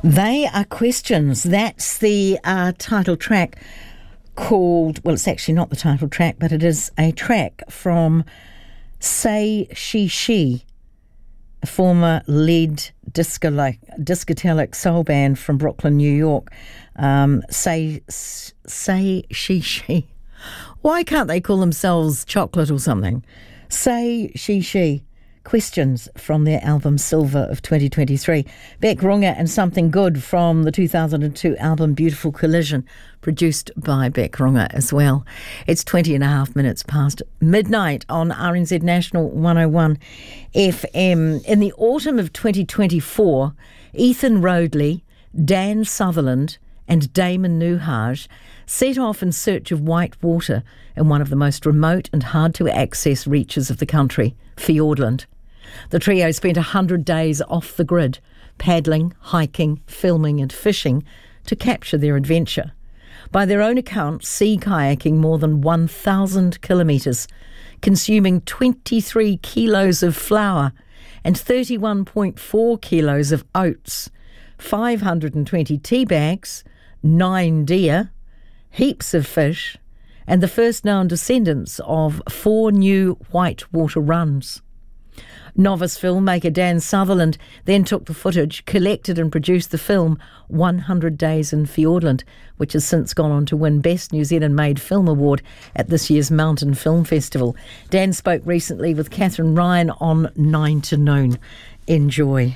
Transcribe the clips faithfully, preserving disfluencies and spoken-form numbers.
They Are Questions. That's the uh, title track called, well, it's actually not the title track, but it is a track from Say She She, a former lead disco-like, discotelic soul band from Brooklyn, New York. Um, say, say She She. Why can't they call themselves Chocolate or something? Say She She. Questions from their album Silver of twenty twenty-three. Beck Runga and Something Good from the two thousand two album Beautiful Collision, produced by Beck Runga as well. It's twenty and a half minutes past midnight on R N Z National one oh one F M. In the autumn of twenty twenty-four, Ethan Roadley, Dan Sutherland and Damon Nuhaj set off in search of white water in one of the most remote and hard-to-access reaches of the country, Fiordland. The trio spent one hundred days off the grid, paddling, hiking, filming and fishing to capture their adventure. By their own account, sea kayaking more than one thousand kilometres, consuming twenty-three kilos of flour and thirty-one point four kilos of oats, five hundred twenty tea bags, nine deer, heaps of fish, and the first known descendants of four new whitewater runs. Novice filmmaker Dan Sutherland then took the footage, collected and produced the film one hundred days in Fiordland, which has since gone on to win Best New Zealand Made Film Award at this year's Mountain Film Festival. Dan spoke recently with Catherine Ryan on Nine to Noon. Enjoy.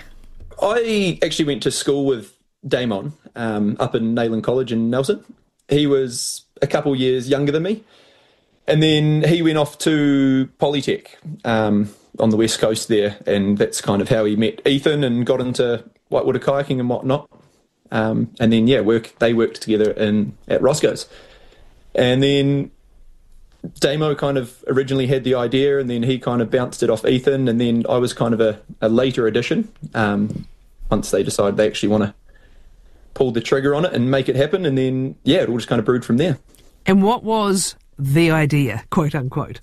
I actually went to school with Damon um, up in Nayland College in Nelson. He was a couple years younger than me. And then he went off to Polytech um, on the west coast there, and that's kind of how he met Ethan and got into whitewater kayaking and whatnot. Um, and then, yeah, work they worked together in at Roscoe's. And then Damo kind of originally had the idea, and then he kind of bounced it off Ethan, and then I was kind of a, a later addition um, once they decided they actually want to pull the trigger on it and make it happen. And then, yeah, it all just kind of brewed from there. And what was the idea, quote unquote?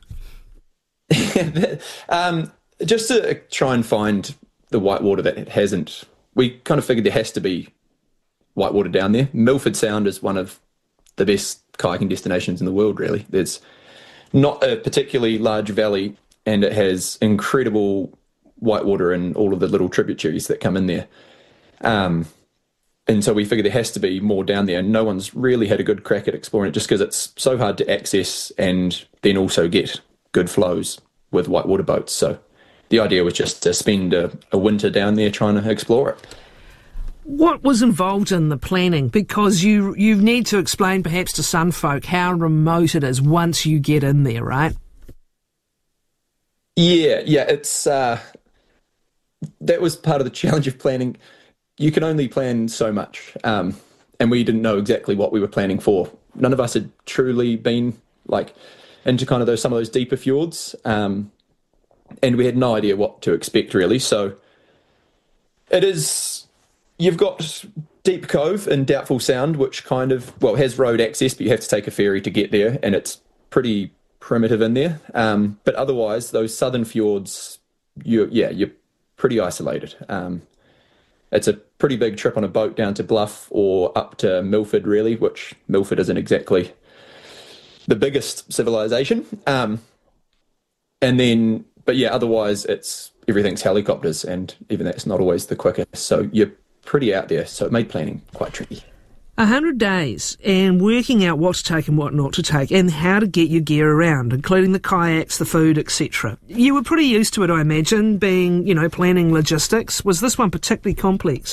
um, just to try and find the whitewater that it hasn't. We kind of figured there has to be whitewater down there. Milford Sound is one of the best kayaking destinations in the world, really. There's not a particularly large valley, and it has incredible whitewater in all of the little tributaries that come in there. Um, and so we figured there has to be more down there, and no one's really had a good crack at exploring it just because it's so hard to access and then also get good flows with whitewater boats. So the idea was just to spend a, a winter down there trying to explore it. What was involved in the planning? Because you you need to explain perhaps to some folk how remote it is once you get in there, right? Yeah, yeah, it's uh, that was part of the challenge of planning. You can only plan so much, um, and we didn't know exactly what we were planning for. None of us had truly been like into kind of those some of those deeper fjords, um, and we had no idea what to expect really. So it is, you've got Deep Cove in Doubtful Sound, which kind of, well, has road access, but you have to take a ferry to get there, and it's pretty primitive in there. Um, but otherwise, those southern fjords, you yeah, you're pretty isolated. Um, it's a pretty big trip on a boat down to Bluff or up to Milford, really, which Milford isn't exactly the biggest civilization. Um, and then, but yeah, otherwise it's, everything's helicopters, and even that's not always the quickest. So you're pretty out there. So it made planning quite tricky. A hundred days and working out what to take and what not to take and how to get your gear around, including the kayaks, the food, et cetera. You were pretty used to it, I imagine, being, you know, planning logistics. Was this one particularly complex?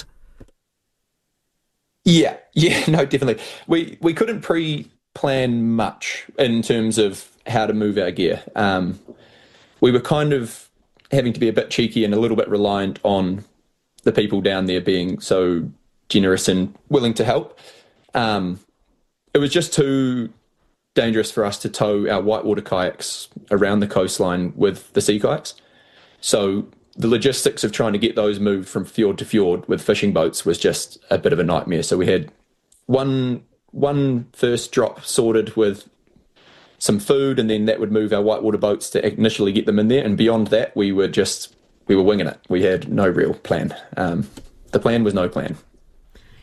Yeah, yeah, no, definitely. We we couldn't pre-plan much in terms of how to move our gear. Um, we were kind of having to be a bit cheeky and a little bit reliant on the people down there being so generous and willing to help. Um, it was just too dangerous for us to tow our whitewater kayaks around the coastline with the sea kayaks. So the logistics of trying to get those moved from fjord to fjord with fishing boats was just a bit of a nightmare. So we had one one first drop sorted with some food, and then that would move our whitewater boats to initially get them in there. And beyond that, we were just, we were winging it. We had no real plan. Um, the plan was no plan.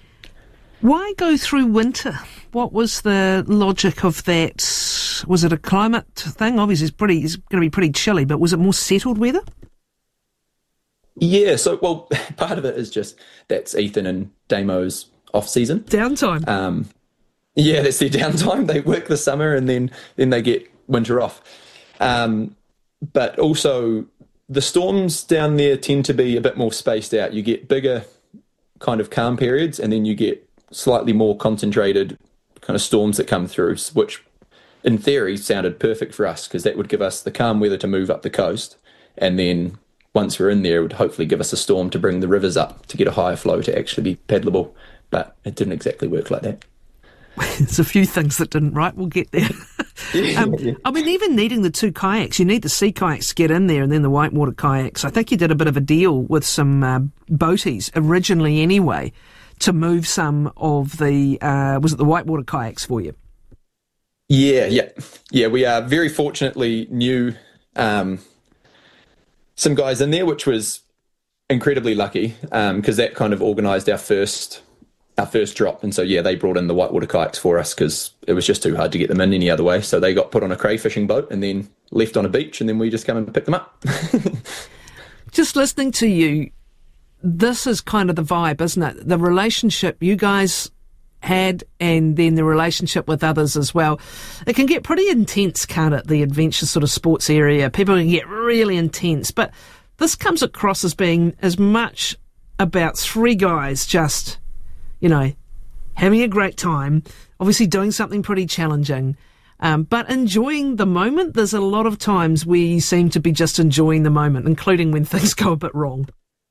Why go through winter? What was the logic of that? Was it a climate thing? Obviously, it's pretty. It's going to be pretty chilly, but was it more settled weather? Yeah. So, well, part of it is just that's Ethan and Damo's off season downtime. Um, yeah, that's their downtime. They work the summer and then then they get winter off. Um, but also, the storms down there tend to be a bit more spaced out. You get bigger kind of calm periods, and then you get slightly more concentrated kind of storms that come through, which in theory sounded perfect for us because that would give us the calm weather to move up the coast, and then once we're in there, it would hopefully give us a storm to bring the rivers up to get a higher flow to actually be paddleable. But it didn't exactly work like that. There's a few things that didn't, right? We'll get there. Yeah, um, yeah. I mean, even needing the two kayaks, you need the sea kayaks to get in there and then the whitewater kayaks. I think you did a bit of a deal with some uh, boaties originally anyway to move some of the, uh, was it the whitewater kayaks for you? Yeah, yeah. Yeah, we are very fortunately knew um, some guys in there, which was incredibly lucky because um, that kind of organised our first our first drop. And so, yeah, they brought in the whitewater kayaks for us because it was just too hard to get them in any other way. So they got put on a crayfishing boat and then left on a beach, and then we just come and pick them up. Just listening to you, this is kind of the vibe, isn't it? The relationship you guys had and then the relationship with others as well. It can get pretty intense, can't it? The adventure sort of sports area. People can get really intense. But this comes across as being as much about three guys just, you know, having a great time, obviously doing something pretty challenging, um, but enjoying the moment. There's a lot of times where you seem to be just enjoying the moment, including when things go a bit wrong.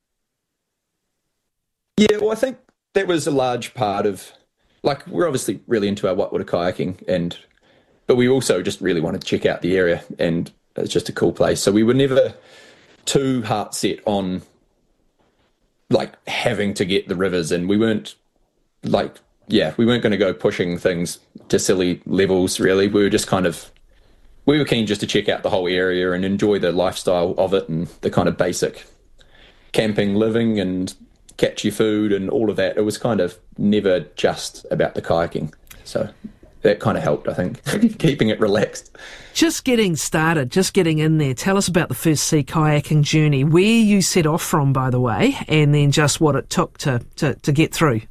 Yeah, well, I think that was a large part of, like, we're obviously really into our whitewater kayaking, and but we also just really wanted to check out the area, and it's just a cool place. So we were never too heart set on, like, having to get the rivers, and we weren't, like, yeah, we weren't going to go pushing things to silly levels, really. We were just kind of, we were keen just to check out the whole area and enjoy the lifestyle of it and the kind of basic camping, living and catch your food and all of that. It was kind of never just about the kayaking. So that kind of helped, I think, keeping it relaxed. Just getting started, just getting in there. Tell us about the first sea kayaking journey, where you set off from, by the way, and then just what it took to, to, to get through.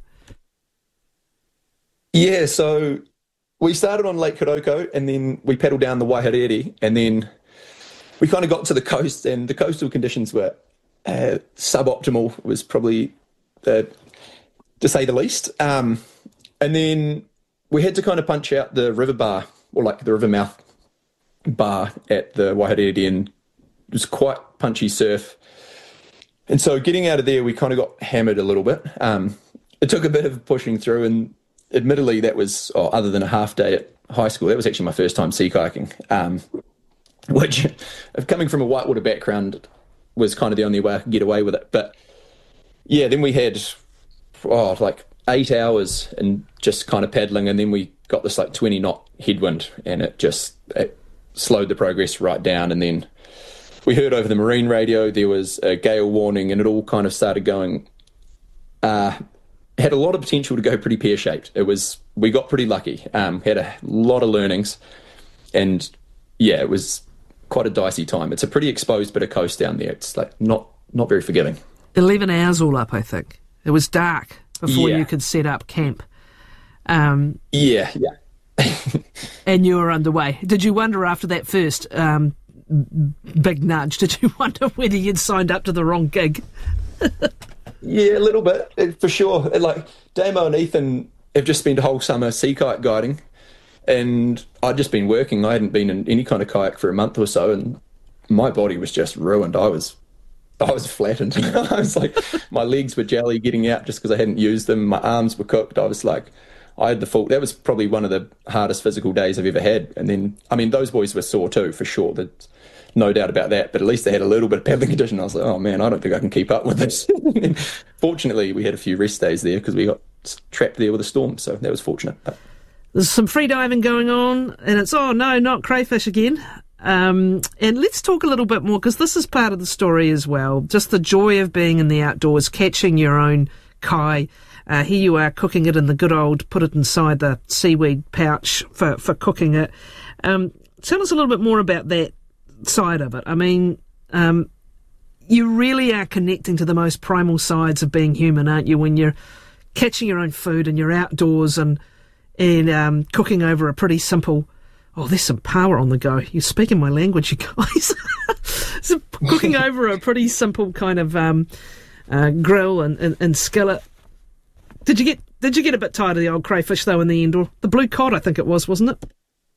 Yeah, so we started on Lake Hiroko and then we paddled down the Waiharere, and then we kind of got to the coast, and the coastal conditions were uh, suboptimal, was probably uh, to say the least. Um, and then we had to kind of punch out the river bar, or like the river mouth bar at the Waiharere, and it was quite punchy surf. And so getting out of there, we kind of got hammered a little bit. Um, it took a bit of pushing through, and admittedly, that was, oh, other than a half day at high school, that was actually my first time sea kayaking, um, which, coming from a whitewater background, was kind of the only way I could get away with it. But yeah, then we had, oh, like eight hours and just kind of paddling, and then we got this like twenty knot headwind, and it just it slowed the progress right down. And then we heard over the marine radio there was a gale warning, and it all kind of started going, uh, had a lot of potential to go pretty pear-shaped. It was, we got pretty lucky, um, had a lot of learnings, and yeah, it was quite a dicey time. It's a pretty exposed bit of coast down there. It's like not not very forgiving. eleven hours all up, I think. It was dark before Yeah. you could set up camp. Um, Yeah, yeah. and you were underway. Did you wonder after that first um, big nudge, did you wonder whether you'd signed up to the wrong gig? Yeah, a little bit, eh, for sure. Like, Damo and Ethan have just spent a whole summer sea kayak guiding, and I'd just been working. I hadn't been in any kind of kayak for a month or so, and my body was just ruined. I was I was flattened. I was like, my legs were jelly getting out just because I hadn't used them. My arms were cooked. I was like, I had the full, that was probably one of the hardest physical days I've ever had. And then, I mean, those boys were sore too, for sure. There's no doubt about that. But at least they had a little bit of paddling condition. I was like, oh man, I don't think I can keep up with this. Fortunately, we had a few rest days there because we got trapped there with a storm. So that was fortunate. But There's some free diving going on, and it's, oh no, not crayfish again. Um, and let's talk a little bit more, because this is part of the story as well. Just the joy of being in the outdoors, catching your own kai. Uh, here you are cooking it in the good old, put it inside the seaweed pouch for, for cooking it. Um, tell us a little bit more about that side of it. I mean, um, you really are connecting to the most primal sides of being human, aren't you, when you're catching your own food and you're outdoors and, and um, cooking over a pretty simple... Oh, there's some power on the go. You're speaking my language, you guys. So cooking over a pretty simple kind of um, uh, grill and, and, and skillet. Did you get Did you get a bit tired of the old crayfish though in the end, or the blue cod? I think it was, wasn't it?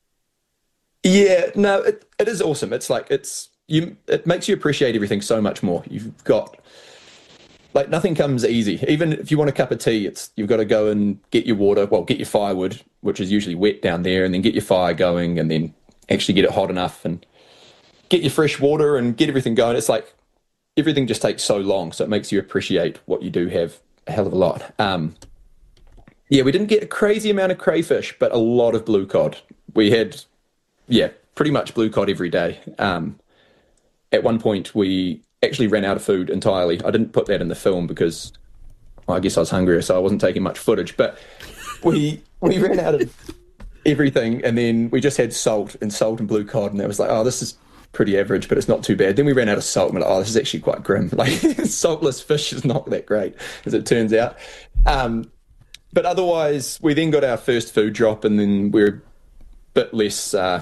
Yeah, no, it, it is awesome. It's like it's you. It makes you appreciate everything so much more. You've got like nothing comes easy. Even if you want a cup of tea, it's you've got to go and get your water. Well, get your firewood, which is usually wet down there, and then get your fire going, and then actually get it hot enough, and get your fresh water, and get everything going. It's like everything just takes so long, so it makes you appreciate what you do have a hell of a lot. Um, yeah, we didn't get a crazy amount of crayfish, but a lot of blue cod. We had, yeah, pretty much blue cod every day. Um, at one point, we actually ran out of food entirely. I didn't put that in the film because well, I guess I was hungrier, so I wasn't taking much footage. But we we ran out of everything, and then we just had salt and salt and blue cod, and that was like, oh, this is pretty average, but it's not too bad. Then we ran out of salt, and we're like, oh, this is actually quite grim. Like saltless fish is not that great, as it turns out. Um, but otherwise, we then got our first food drop, and then we're a bit less. Uh,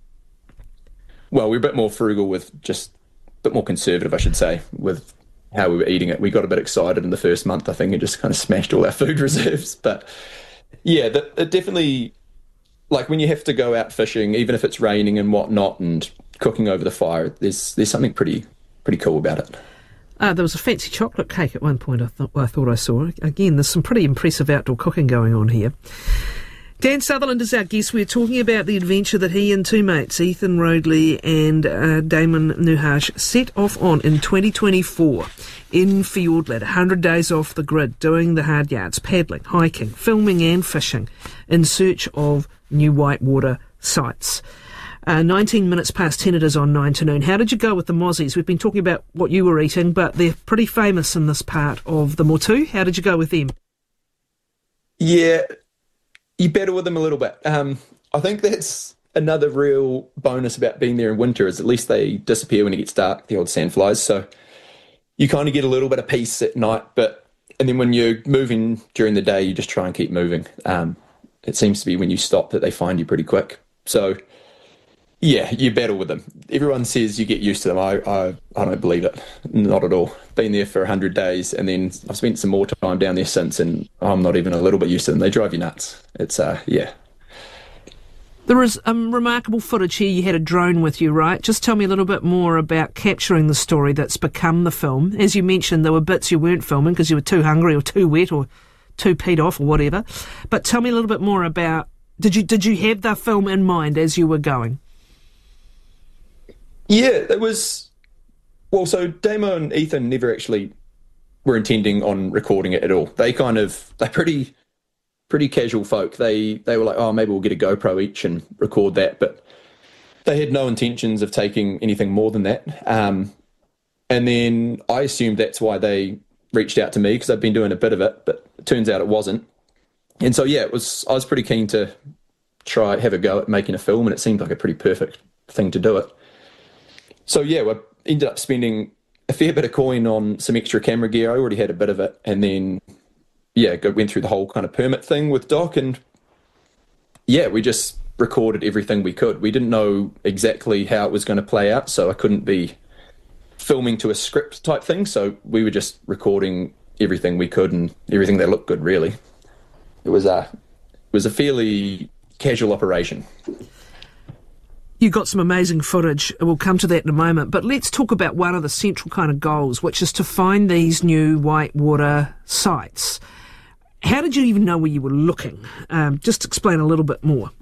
well, we're a bit more frugal with just. Bit more conservative, I should say, with how we were eating it. We got a bit excited in the first month, I think, and just kind of smashed all our food reserves. But yeah, that, it definitely, like when you have to go out fishing, even if it's raining and whatnot, and cooking over the fire, there's there's something pretty pretty cool about it. Uh, there was a fancy chocolate cake at one point. I thought I thought I saw. Again, there's some pretty impressive outdoor cooking going on here. Dan Sutherland is our guest. We're talking about the adventure that he and two mates, Ethan Rodley and uh, Damon Nuhash, set off on in twenty twenty-four in Fiordland, one hundred days off the grid, doing the hard yards, paddling, hiking, filming and fishing in search of new whitewater sites. Uh, nineteen minutes past ten it is on nine to noon. How did you go with the mozzies? We've been talking about what you were eating, but they're pretty famous in this part of the Motu. How did you go with them? Yeah... You battle with them a little bit. Um, I think that's another real bonus about being there in winter is at least they disappear when it gets dark, the old sandflies. So you kind of get a little bit of peace at night, but and then when you're moving during the day, you just try and keep moving. Um, it seems to be when you stop that they find you pretty quick. So yeah, you battle with them. Everyone says you get used to them. I I, I don't believe it. Not at all. Been there for one hundred days, and then I've spent some more time down there since, and I'm not even a little bit used to them. They drive you nuts. It's, uh, yeah. There is um, remarkable footage here. You had a drone with you, right? Just tell me a little bit more about capturing the story that's become the film. As you mentioned, there were bits you weren't filming because you were too hungry or too wet or too peed off or whatever. But tell me a little bit more about, did you did you have the film in mind as you were going? Yeah, it was... Well, so Damo and Ethan never actually were intending on recording it at all. They kind of... They're pretty pretty casual folk. They they were like, oh, maybe we'll get a GoPro each and record that. But they had no intentions of taking anything more than that. Um, and then I assumed that's why they reached out to me, because I've been doing a bit of it, but it turns out it wasn't. And so, yeah, it was. I was pretty keen to try, have a go at making a film, and it seemed like a pretty perfect thing to do it. So, yeah, we ended up spending a fair bit of coin on some extra camera gear. I already had a bit of it. And then, yeah, go, went through the whole kind of permit thing with Doc. And, yeah, we just recorded everything we could. We didn't know exactly how it was going to play out, so I couldn't be filming to a script type thing. So we were just recording everything we could and everything that looked good, really. It was a, it was a fairly casual operation. You got some amazing footage. We'll come to that in a moment. But let's talk about one of the central kind of goals, which is to find these new whitewater sites. How did you even know where you were looking? Um, just explain a little bit more.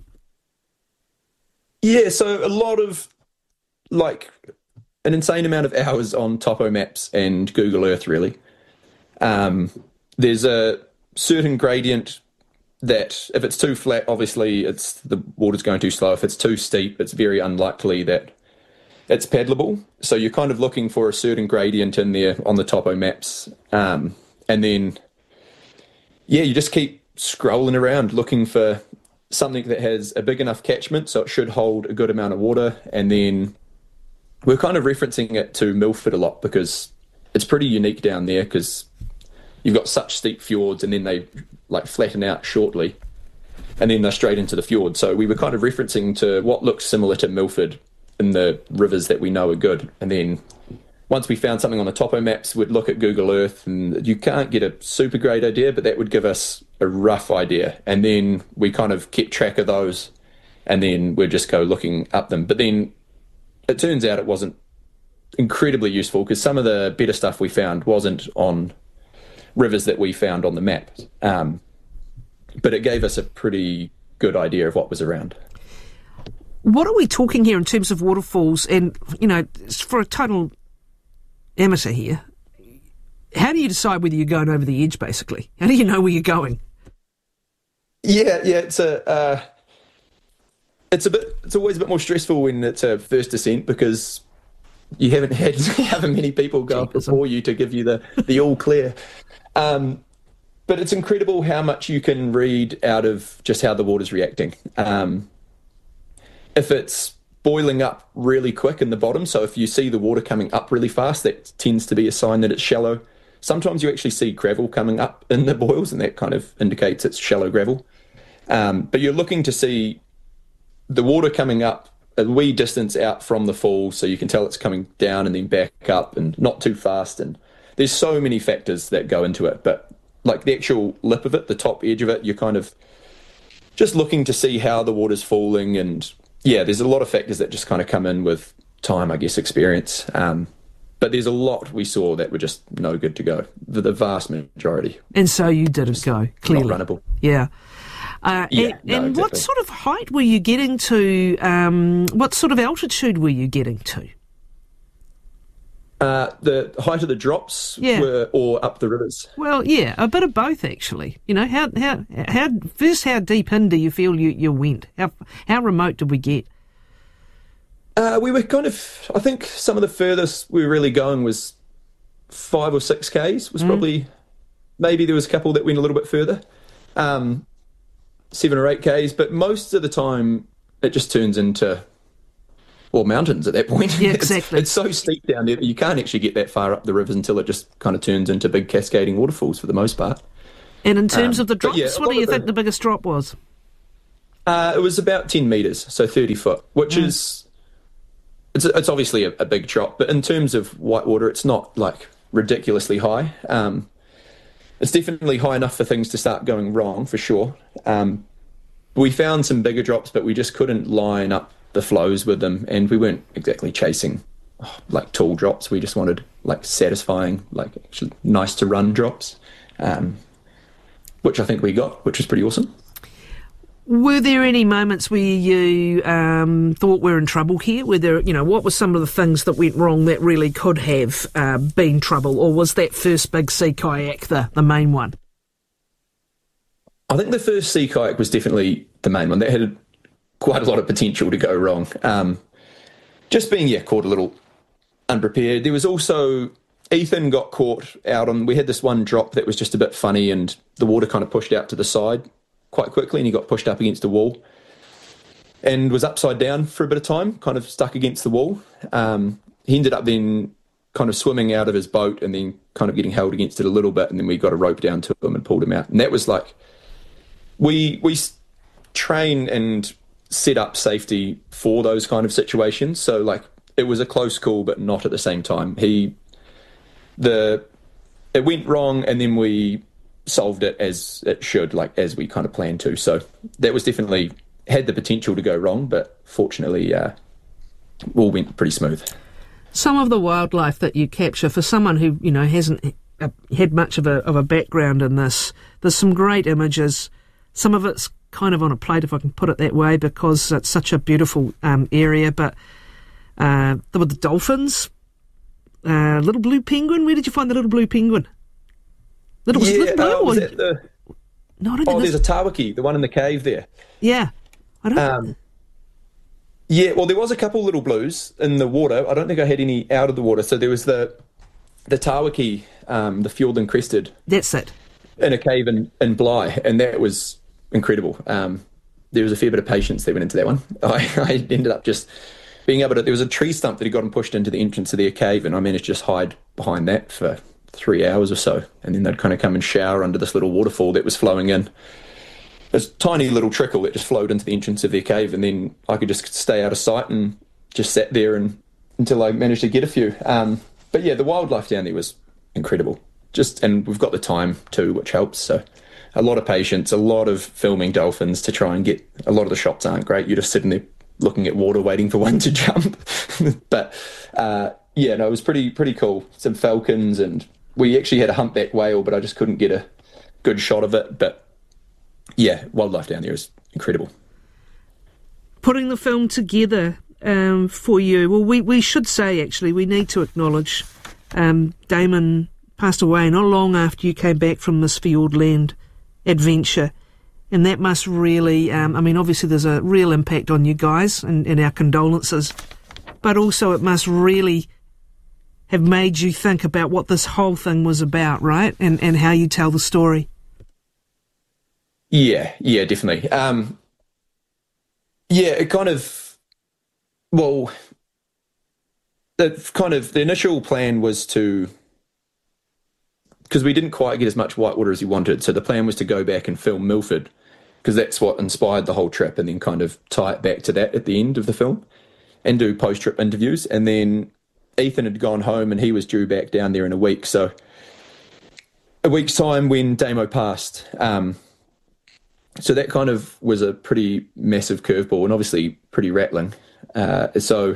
Yeah, so a lot of, like, an insane amount of hours on Topo Maps and Google Earth, really. Um, there's a certain gradient that if it's too flat, obviously it's the water's going too slow. If it's too steep, it's very unlikely that it's paddleable. So you're kind of looking for a certain gradient in there on the Topo Maps. Um, and then yeah, you just keep scrolling around looking for something that has a big enough catchment so it should hold a good amount of water. And then we're kind of referencing it to Milford a lot because it's pretty unique down there because you've got such steep fjords and then they like flatten out shortly and then they're straight into the fjord. So we were kind of referencing to what looks similar to Milford in the rivers that we know are good. And then once we found something on the topo maps, we'd look at Google Earth, and you can't get a super great idea, but that would give us a rough idea. And then we kind of kept track of those, and then we'd just go looking up them. But then it turns out it wasn't incredibly useful because some of the better stuff we found wasn't on rivers that we found on the map. Um, but it gave us a pretty good idea of what was around. What are we talking here in terms of waterfalls? And, you know, for a total amateur here, how do you decide whether you're going over the edge, basically? How do you know where you're going? Yeah, yeah, it's a uh, it's a bit it's always a bit more stressful when it's a first descent because you haven't had however many people go up before you to give you the, the all clear. Um, but it's incredible how much you can read out of just how the water's reacting. Um, if it's boiling up really quick in the bottom, so if you see the water coming up really fast, that tends to be a sign that it's shallow. Sometimes you actually see gravel coming up in the boils, and that kind of indicates it's shallow gravel. Um, but you're looking to see the water coming up a wee distance out from the fall, so you can tell it's coming down and then back up and not too fast. And there's so many factors that go into it. But like the actual lip of it, the top edge of it, you're kind of just looking to see how the water's falling. And yeah, there's a lot of factors that just kind of come in with time, I guess, experience. Um, but there's a lot we saw that were just no good to go, the, the vast majority. And so you didn't go, clearly. Not runnable. Yeah. Uh, yeah, and no, and exactly. What sort of height were you getting to? Um, what sort of altitude were you getting to? Uh, the height of the drops Yeah. were, or up the rivers. Well, yeah, a bit of both, actually. You know, how how how first, how deep in do you feel you, you went? How how remote did we get? Uh, we were kind of, I think some of the furthest we were really going was five or six Ks was Mm. probably, maybe there was a couple that went a little bit further, um, seven or eight Ks, but most of the time it just turns into, well, mountains at that point. Yeah, It's- exactly. It's, so steep down there that you can't actually get that far up the rivers until it just kind of turns into big cascading waterfalls for the most part. And in terms Um, of the but drops, yeah, a what lot do you of think the- the biggest drop was? Uh, it was about ten metres, so thirty foot, which Mm. is, it's, it's obviously a, a big drop, but in terms of whitewater, it's not like ridiculously high. Um, it's definitely high enough for things to start going wrong, for sure. Um, we found some bigger drops, but we just couldn't line up the flows with them, and we weren't exactly chasing oh, like tall drops. We just wanted like satisfying, like actually nice to run drops, um, which I think we got, which was pretty awesome. Were there any moments where you um, thought we're in trouble here? Were there, you know, what were some of the things that went wrong that really could have uh, been trouble, or was that first big sea kayak the, the main one? I think the first sea kayak was definitely the main one. That had quite a lot of potential to go wrong. Um, just being, yeah, caught a little unprepared. There was also, Ethan got caught out on, we had this one drop that was just a bit funny and the water kind of pushed out to the side quite quickly and he got pushed up against a wall and was upside down for a bit of time, kind of stuck against the wall. Um, he ended up then kind of swimming out of his boat and then kind of getting held against it a little bit, and then we got a rope down to him and pulled him out. And that was like, we we train and set up safety for those kind of situations. So like it was a close call, but not at the same time. He, the, it went wrong and then we solved it as it should, like as we kind of planned to. So that was definitely, had the potential to go wrong, but fortunately uh, all went pretty smooth. Some of the wildlife that you capture, for someone who, you know, hasn't uh, had much of a of a background in this, there's some great images. Some of it's kind of on a plate, if I can put it that way, because it's such a beautiful um, area. But uh, there were the dolphins, uh, little blue penguin. Where did you find the little blue penguin? Little, was it Yeah, little blue uh, was or that the, no? I don't oh, think there's a that's- tawaki, the one in the cave there. yeah. I don't. Um, yeah, well, there was a couple little blues in the water. I don't think I had any out of the water. So there was the the tawaki, um, the fjord and crested. That's it. in a cave in, in Bly, and that was incredible. Um, there was a fair bit of patience that went into that one. I, I ended up just being able to, there was a tree stump that had gotten pushed into the entrance of their cave, and I managed to just hide behind that for three hours or so, and then they'd kind of come and shower under this little waterfall that was flowing in. This tiny little trickle that just flowed into the entrance of their cave, and then I could just stay out of sight and just sat there and until I managed to get a few. Um, but yeah, the wildlife down there was incredible. Just, and we've got the time too, which helps. So a lot of patience, a lot of filming dolphins to try and get, a lot of the shots aren't great. You're just sitting there looking at water waiting for one to jump. But uh, yeah, no, it was pretty pretty cool. Some falcons, and we actually had a humpback whale, but I just couldn't get a good shot of it. But yeah, wildlife down there is incredible. Putting the film together um, for you, well, we, we should say, actually, we need to acknowledge um, Damon passed away not long after you came back from this Fiordland adventure. And that must really, um, I mean, obviously there's a real impact on you guys, and, and our condolences. But also it must really have made you think about what this whole thing was about, right? And, and how you tell the story. Yeah, yeah, definitely. Um, yeah, it kind of, well, the kind of, the initial plan was to, because we didn't quite get as much whitewater as we wanted, so the plan was to go back and film Milford, because that's what inspired the whole trip, and then kind of tie it back to that at the end of the film and do post-trip interviews. And then Ethan had gone home and he was due back down there in a week. So a week's time when Damo passed. Um, so that kind of was a pretty massive curveball, and obviously pretty rattling. Uh, so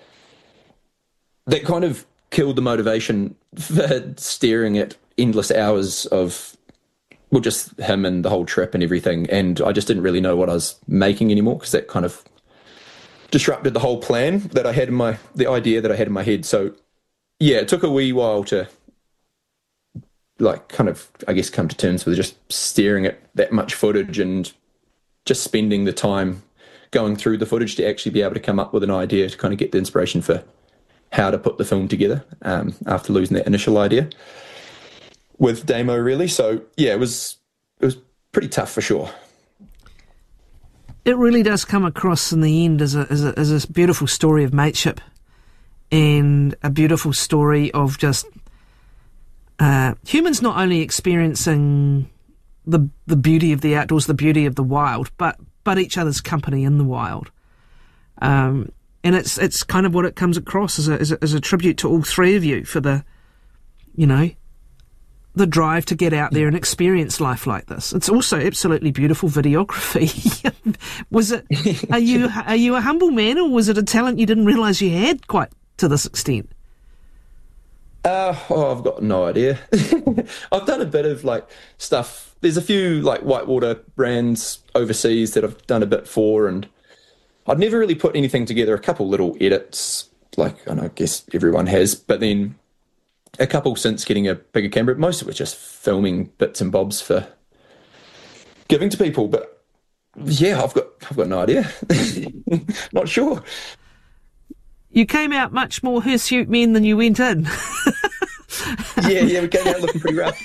that kind of killed the motivation for staring at endless hours of, well, just him and the whole trip and everything. And I just didn't really know what I was making anymore, because that kind of disrupted the whole plan that I had in my, the idea that I had in my head. So yeah, it took a wee while to like kind of, I guess, come to terms with just staring at that much footage and just spending the time going through the footage to actually be able to come up with an idea to kind of get the inspiration for how to put the film together um, after losing that initial idea with Damo, really. So yeah, it was it was pretty tough for sure. It really does come across in the end as a as a, as a beautiful story of mateship, and a beautiful story of just uh, humans not only experiencing the the beauty of the outdoors, the beauty of the wild, but but each other's company in the wild. Um, and it's it's kind of what it comes across as a, as a as a tribute to all three of you for the, you know, the drive to get out there and experience life like this. It's also absolutely beautiful videography. Was it? Are you are you a humble man, or was it a talent you didn't realise you had quite to this extent? Uh, oh, I've got no idea. I've done a bit of like stuff. There's a few like whitewater brands overseas that I've done a bit for, and I'd never really put anything together. A couple little edits, like I, know, I guess everyone has, but then a couple since getting a bigger camera. Most of it just filming bits and bobs for giving to people. But yeah, I've got I've got no idea. Not sure. You came out much more hirsute men than you went in. yeah, yeah, we came out looking pretty rough.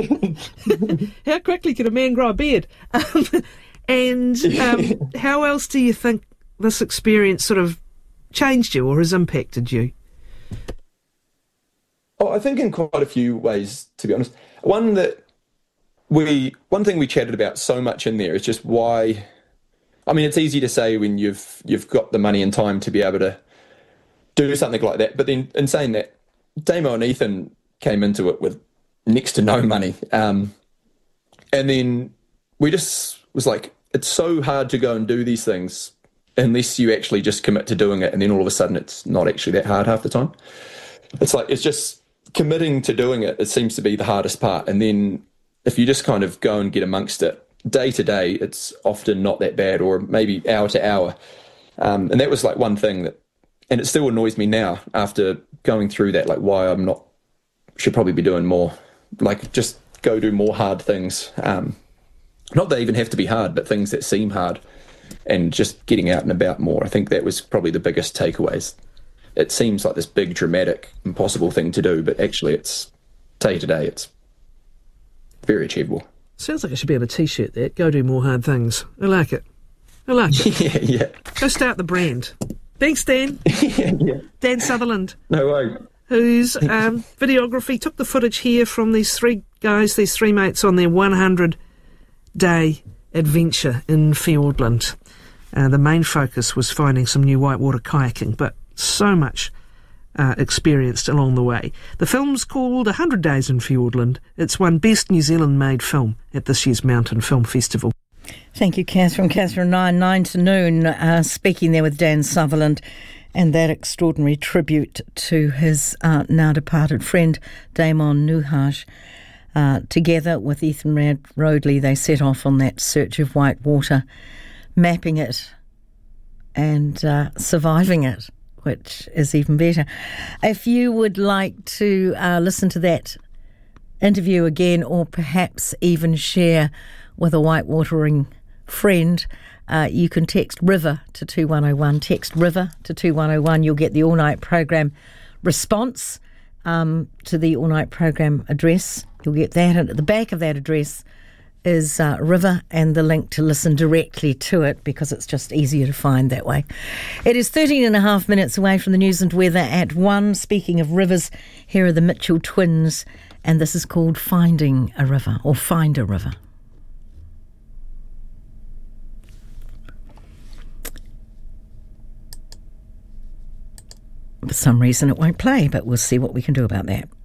How quickly can a man grow a beard? Um, and um, how else do you think this experience sort of changed you or has impacted you? Oh, I think in quite a few ways, to be honest. One that we, one thing we chatted about so much in there is just why. I mean, it's easy to say when you've you've got the money and time to be able to do something like that, but then in saying that, Damo and Ethan came into it with next to no money, um, and then we just was like, it's so hard to go and do these things unless you actually just commit to doing it, and then all of a sudden it's not actually that hard half the time. It's like it's just committing to doing it, it seems to be the hardest part. And then if you just kind of go and get amongst it day to day, it's often not that bad, or maybe hour to hour. Um, and that was like one thing that, and it still annoys me now after going through that, like why I'm not, should probably be doing more, like just go do more hard things. Um, not that they even have to be hard, but things that seem hard, and just getting out and about more. I think that was probably the biggest takeaways. It seems like this big, dramatic, impossible thing to do, but actually it's day to day. It's very achievable. Sounds like it should be on a T-shirt, that. Go do more hard things. I like it. I like it. yeah, yeah. Go start the brand. Thanks, Dan. yeah, yeah. Dan Sutherland. No worries. Whose um, videography took the footage here from these three guys, these three mates, on their one hundred day adventure in Fiordland. Uh, the main focus was finding some new whitewater kayaking, but so much uh, experienced along the way. The film's called one hundred days in Fiordland. It's won Best New Zealand-Made Film at this year's Mountain Film Festival. Thank you, Catherine. Catherine, nine, nine to noon, uh, speaking there with Dan Sutherland, and that extraordinary tribute to his uh, now departed friend, Damon Nuhaj. Uh, together with Ethan Rad- Rodley, they set off on that search of white water, mapping it and uh, surviving it, which is even better. If you would like to uh, listen to that interview again, or perhaps even share with a whitewatering friend, uh, you can text RIVER to two one oh one. Text RIVER to two one oh one. You'll get the all-night program response um, to the all-night program address. You'll get that, and at the back of that address is uh, RIVER and the link to listen directly to it, because it's just easier to find that way. It is thirteen and a half minutes away from the news and weather at one. Speaking of rivers, here are the Mitchell Twins, and this is called Finding a River, or Find a River. For some reason it won't play, but we'll see what we can do about that.